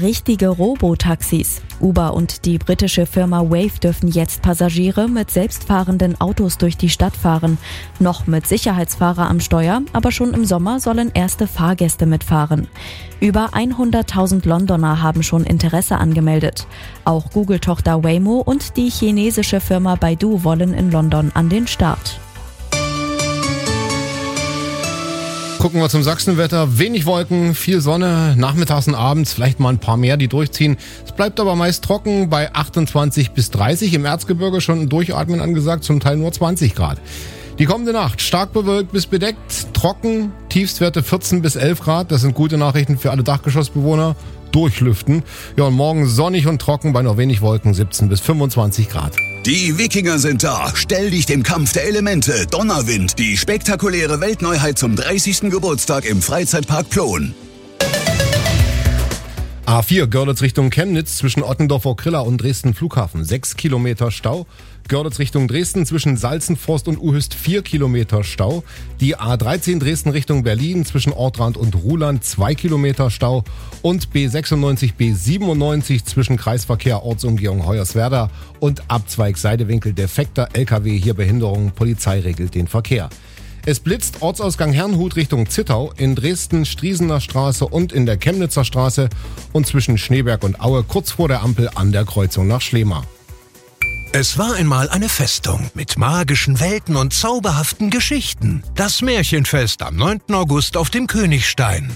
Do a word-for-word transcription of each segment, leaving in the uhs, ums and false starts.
richtige Robotaxis. Uber und die britische Firma Wave dürfen jetzt Passagiere mit selbstfahrenden Autos durch die Stadt fahren. Noch mit Sicherheitsfahrer am Steuer, aber schon im Sommer sollen erste Fahrgäste mitfahren. Über hunderttausend Londoner haben schon Interesse angemeldet. Auch Google-Tochter Waymo und die chinesische Firma Baidu wollen in London an den Start. Gucken wir zum Sachsenwetter. Wenig Wolken, viel Sonne, nachmittags und abends vielleicht mal ein paar mehr, die durchziehen. Es bleibt aber meist trocken bei achtundzwanzig bis dreißig. Im Erzgebirge schon ein Durchatmen angesagt, zum Teil nur zwanzig Grad. Die kommende Nacht stark bewölkt bis bedeckt, trocken, Tiefstwerte vierzehn bis elf Grad. Das sind gute Nachrichten für alle Dachgeschossbewohner. Durchlüften. Ja, und morgen sonnig und trocken bei noch wenig Wolken, siebzehn bis fünfundzwanzig Grad. Die Wikinger sind da. Stell dich dem Kampf der Elemente. Donnerwind, die spektakuläre Weltneuheit zum dreißigsten Geburtstag im Freizeitpark Plon. A vier Görlitz Richtung Chemnitz zwischen Ottendorf-Okrilla und Dresden Flughafen. sechs Kilometer Stau. Görlitz Richtung Dresden zwischen Salzenforst und Uhüst vier Kilometer Stau. Die A dreizehn Dresden Richtung Berlin zwischen Ortrand und Ruhland zwei Kilometer Stau. Und B sechsundneunzig, B siebenundneunzig zwischen Kreisverkehr Ortsumgehung Hoyerswerda und Abzweig Seidewinkel defekter L K W. Hier Behinderung. Polizei regelt den Verkehr. Es blitzt Ortsausgang Herrnhut Richtung Zittau, in Dresden Striesener Straße und in der Chemnitzer Straße und zwischen Schneeberg und Aue kurz vor der Ampel an der Kreuzung nach Schlema. Es war einmal eine Festung mit magischen Welten und zauberhaften Geschichten. Das Märchenfest am neunten August auf dem Königstein.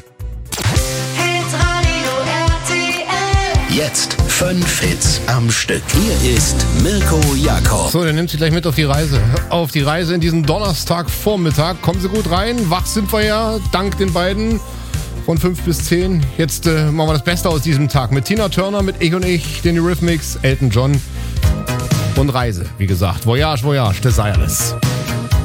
Jetzt fünf Hits am Stück. Hier ist Mirko Jakob. So, der nimmt Sie gleich mit auf die Reise. Auf die Reise in diesen Donnerstagvormittag. Kommen Sie gut rein. Wach sind wir ja, dank den beiden. Von fünf bis zehn. Jetzt äh, machen wir das Beste aus diesem Tag. Mit Tina Turner, mit Ich und Ich, den Eurythmics, Elton John und Reise. Wie gesagt, Voyage, Voyage, das sei alles.